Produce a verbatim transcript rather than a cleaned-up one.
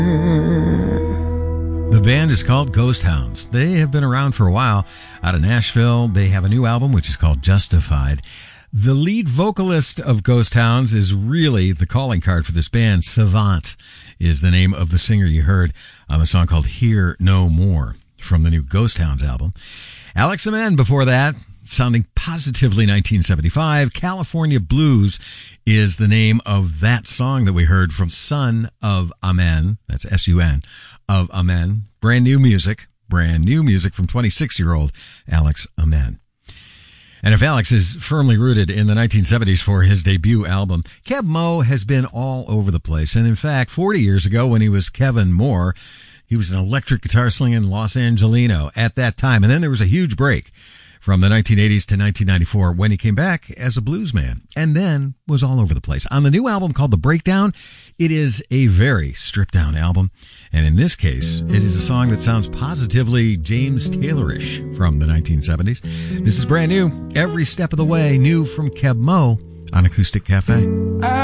The band is called Ghost Hounds. They have been around for a while out of Nashville. They have a new album, which is called Justified. The lead vocalist of Ghost Hounds is really the calling card for this band. Savant is the name of the singer you heard on the song called Hear No More from the new Ghost Hounds album. Alex Amen before that, sounding positively nineteen seventy-five. California Blues is the name of that song that we heard from Son of Amen. That's S U N of Amen. Brand new music, brand new music from twenty-six-year-old Alex Amen. And if Alex is firmly rooted in the nineteen seventies for his debut album, Keb Mo has been all over the place. And in fact, forty years ago when he was Kevin Moore, he was an electric guitar slinging Los Angelino at that time. And then there was a huge break from the nineteen eighties to nineteen ninety-four when he came back as a blues man and then was all over the place. On the new album called The Breakdown, it is a very stripped down album. And in this case, it is a song that sounds positively James Taylorish from the nineteen seventies. This is brand new, every step of the way, new from Keb Mo on Acoustic Cafe.